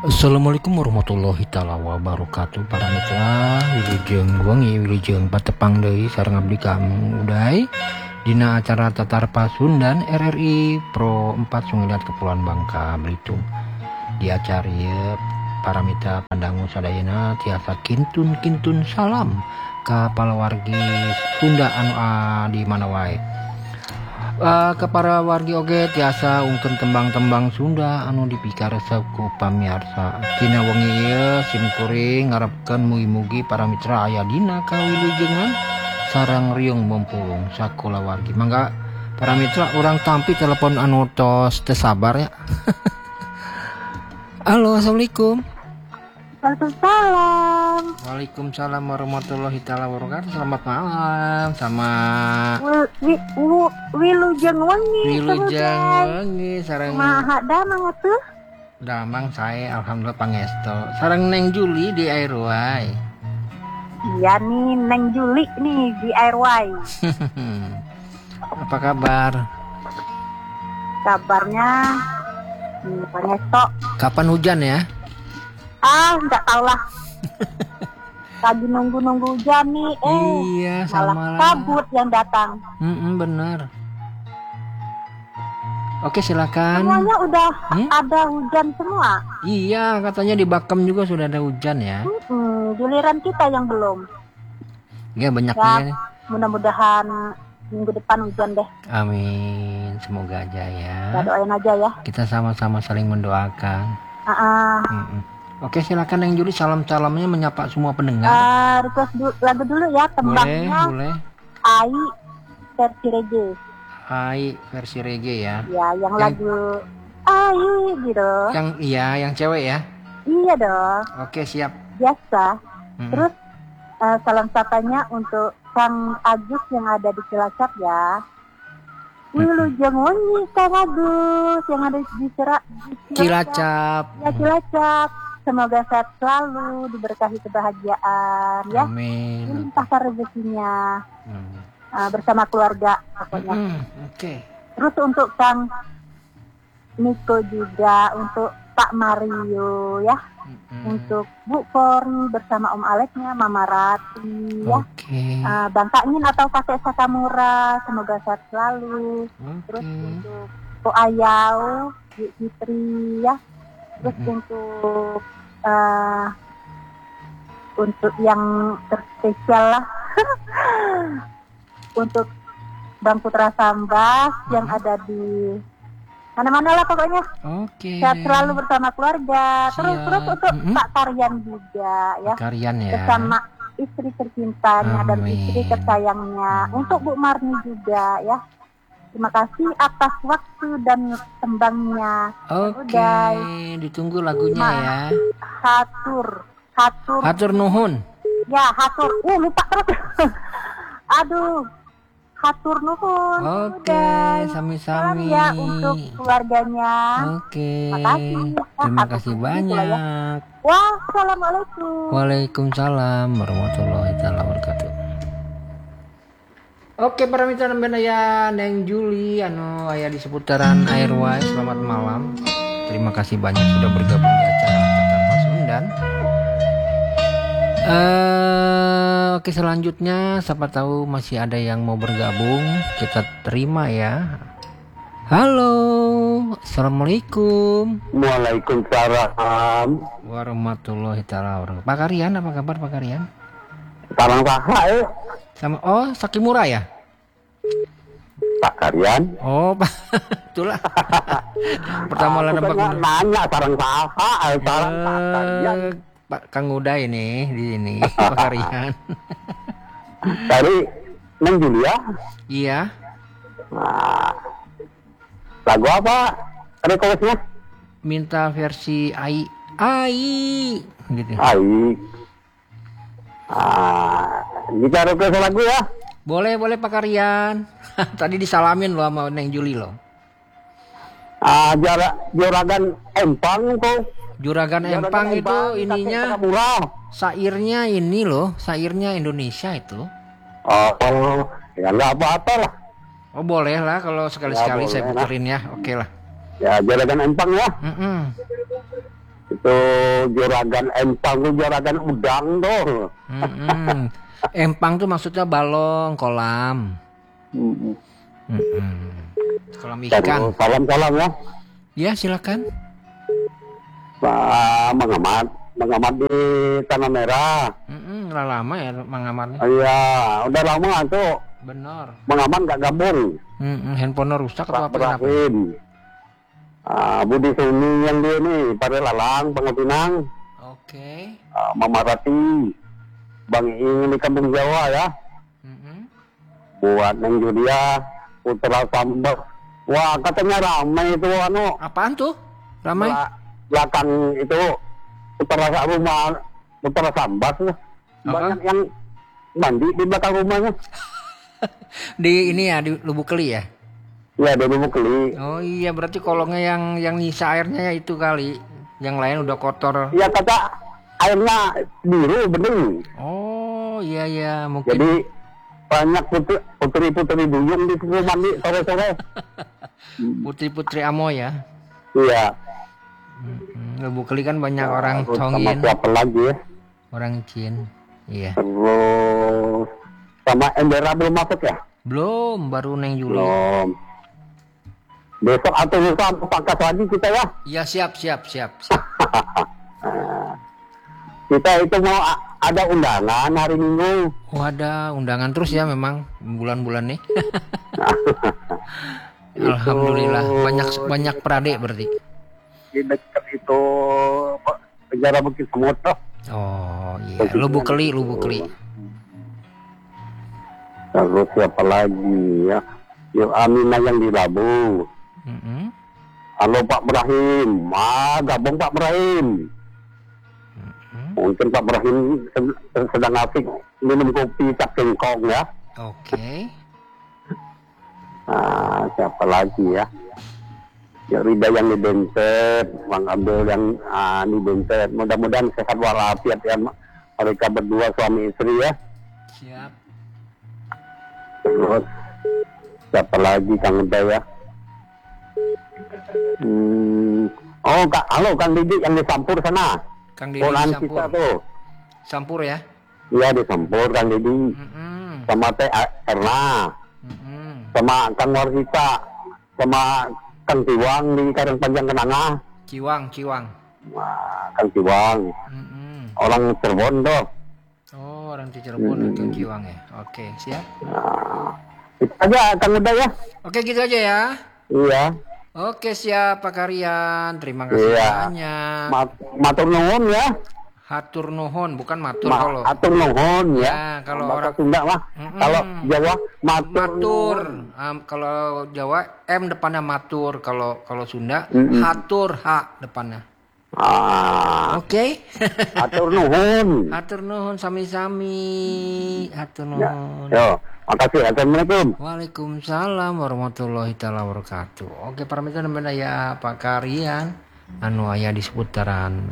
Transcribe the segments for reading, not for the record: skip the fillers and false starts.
Assalamualaikum warahmatullahi taala wabarakatuh. Para mitra wilujeng wangi wilujeng patepang deui sareng abdi kamu uday dina acara Tatar Pasundan RRI Pro 4 Sungidat Kepulauan Bangka Belitung. Di acara ieu para mitra pandangu sadayana tiasa kintun salam ka palawargi Sunda anu di mana wae. Ke para wargi oge tiasa ungkeun tembang-tembang Sunda anu dipikaresep ku pamiarsa. Tina wengi ieu simkuring ngarepkeun mugi-mugi para mitra aya dina kawilujengan sareng riung mumpulung sakola wargi. Mangga para mitra urang tampi telepon anu tos teu sabar ya. Halo, assalamualaikum. Waalaikumsalam. Waalaikumsalam warahmatullahi taala wabarakatuh. Selamat malam sama Wilujeng wengi. Wilujeng wengi sareng Maha damang atuh. damang saya alhamdulillah pangesto. Sareng Neng Juli di Airway. Iya nih Neng Juli nih di Airway. Apa kabar? Kabarnya pangesto. Kapan hujan ya? Enggak tahu lah. Lagi nunggu hujan nih. Iya, malah sama lah. kabut yang datang. Bener. Oke, silakan. Semuanya udah ada hujan semua. Iya, katanya di Bakem juga sudah ada hujan ya. Giliran kita yang belum. Ya, banyak Ya, ya. mudah-mudahan minggu depan hujan deh. Amin, semoga aja ya. Kita doain aja ya. Kita sama-sama saling mendoakan. Oke, silakan Neng Juli, salam-salamnya menyapa semua pendengar. Request lagu dulu ya, tembangnya. Boleh. Ai versi reggae. Ai versi reggae ya. Ya, yang lagu Ai gitu. Yang cewek ya. Iya dong. Oke, siap. Biasa. Terus salam sapanya untuk Kang Agus yang ada di Cilacap ya. Wilujeng wengi Kang Agus yang ada di Cilacap. Ya, Cilacap. Semoga sehat selalu, diberkahi kebahagiaan ya. Amin. Limpahkan rezekinya bersama keluarga pokoknya. Oke. Terus untuk Kang Niko juga, untuk Pak Mario ya, untuk Bu Kori bersama Om Aleknya, Mama Rati ya, Bang Kain atau Kakek Sakamura, semoga sehat selalu. Terus untuk Ko Ayau, Bu Fitri ya. Terus untuk yang terspesial lah untuk Bang Putra Sambas yang ada di mana-mana lah pokoknya. Oke. Sehat selalu bersama keluarga. Terus untuk Pak Karyan juga ya. Karyan ya. Bersama istri tercintanya dan istri tersayangnya. Untuk Bu Marni juga ya. Terima kasih atas waktu dan tembangnya. Oke, ditunggu lagunya ya. Hatur nuhun. Ya, hatur. Lupa terus. Aduh. Hatur nuhun. Oke, sami-sami. Ya untuk keluarganya. Oke. Makasih. Terima kasih banyak. Wassalamualaikum. Waalaikumsalam warahmatullahi wabarakatuh. Oke, para mitra ya Neng Juli anu aya di seputaran Airway, selamat malam. Terima kasih banyak sudah bergabung di acara Tatar Pasundan. Oke, selanjutnya siapa tahu masih ada yang mau bergabung, kita terima ya. Halo, assalamualaikum. Waalaikumsalam Warahmatullahi wabarakatuh. Pak Karyan, apa kabar Pak Karyan? Sarang saha Sama Sakimura ya? Pak Karyan. Oh, Pak. Itulah. Pertama lah nampak nanya sarang saha sarang Pak Karyan. Pak Kang Uday ini di sini Pak Karyan. Tadi Neng Julia. Iya. Nah, lagu apa requestnya? Minta versi Ai gitu. Kita request lagu ya. Boleh Pak Karyan. Tadi disalamin loh sama Neng Juli loh. Juragan Empang tuh. Juragan Empang itu ininya sairnya ini loh, sairnya Indonesia itu. Oh, ya nggak apa-apa lah. Oh boleh lah kalau sekali-sekali saya puterin ya, oke lah. Ya Juragan Empang ya. Itu juragan empang tuh juragan udang tuh. Empang tuh maksudnya balong, kolam. Kolam ikan. Salam-salam ya. Ya silakan. Pak mengamat di Tanah Merah. Udah lama ya mengamatnya. Iya, udah lama tuh. Benar. Mengamat nggak gabung. Handphone rusak atau Pak apa kenapa? Ibrahim. Budi Suni yang dia nih, Pada Lalang, Pangopinang. Oke. Mama Rati, Bang Ing di Kampung Jawa ya. Buat Neng Julia, Putra Sambal. Wah, katanya ramai itu Apaan tuh? Ramai? Belakang itu Putra Sambas. Banyak yang mandi di belakang rumahnya. Di ini ya, di Lubuk Keli ya? Ya, di Lubuk Keli. Oh iya, berarti kolongnya yang nyisa airnya ya itu kali. Yang lain udah kotor. Iya, kata airnya biru bening. Oh iya mungkin. Jadi banyak putri-putri duyung di situ mandi sore-sore. Putri-putri Amo ya. Iya. Lubuk Keli kan banyak orang Sama Tongin. siapa lagi ya? Orang Chin. Iya. Terus sama Endera belum masuk ya? Belum, baru Neng Juli. Belum. Besok atau lusa pangkas lagi kita ya? Iya siap. Kita itu mau ada undangan hari Minggu. Oh ada undangan terus ya memang bulan-bulan nih. Alhamdulillah banyak pradik berarti. Di dekat itu penjara Bukit Semut. Oh iya, Lubuk Keli. Terus siapa lagi ya? Yuk Aminah yang di Labu. Halo Pak Ibrahim, gabung Pak Ibrahim. Mungkin Pak Ibrahim sedang asik minum kopi cap kengkong ya. Oke. Siapa lagi ya? Ya Rida yang di Bentet, Bang Abdul yang di Bentet. Mudah-mudahan sehat walafiat ya mereka berdua suami istri ya. Siap. Terus siapa lagi Kang Eda ya? Halo Kang Didi yang di Sampur sana. Kang Didi di Sampur. Tuh. Sampur ya? Iya di Sampur Kang Didi. Sama Teh Erna. Sama Kang Warsita. Sama Kang Ciwang di Karang Panjang Kenanga. Ciwang. Wah, Kang Ciwang. Orang Cirebon tuh. Oh, orang di Cirebon Kang Ciwang ya. Oke, siap. Itu aja Kang Eda ya. Oke, gitu aja ya. Iya. Oke, siap Pak Karyan. Terima kasih banyak. Matur nuwun ya. Hatur nuhun, bukan matur kalau. Hatur nuhun ya. Ya, kalau orang Sunda mah. Kalau Jawa matur. Kalau Jawa M depannya matur, kalau Sunda hatur H depannya. Oke. Hatur nuhun. Hatur nuhun sami-sami. Hatur nuhun. Yo, makasih. Assalamualaikum. Waalaikumsalam warahmatullahi taala wabarakatuh. Oke, para mitra dan ya Pak Karyan anu aya di seputaran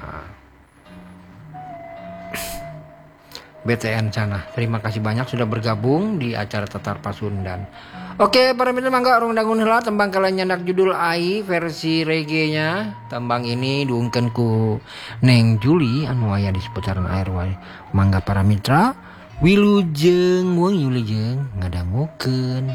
BTN sana. Terima kasih banyak sudah bergabung di acara Tetar Pasundan. Oke, para mitra mangga urang dangun heula tembang kalian nyandak judul Ai versi reggae-nya. Tembang ini diungkeun ku Neng Juli anu aya di seputaran air wae. Mangga para mitra wilujeng wong wilujeng ngadangukeun.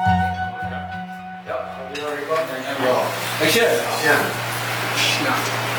Action. Ya.